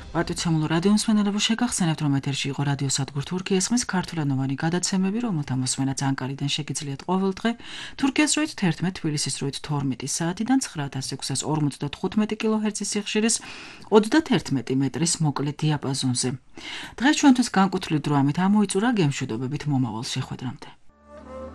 პატიცემულ რადიო მსმენელებო შეგახსენებთ, რომ ეთერში იყო რადიო სადგურ თურქია ესმის ქართულენოვანი გადაცემები, რომელთა მოსმენაც ანკარიდან შეგიძლიათ ყოველდღე, თურქეთის დროით 11, თბილისის დროით 12 საათიდან 9655 კილოჰერცის სიხშირის 31 მეტრის მოკლე დიაპაზონზე. დღეს ჩვენთვის განკუთვნილი დრო ამით ამოიწურა, გემშვიდობებით მომავალ შეხვედრამდე.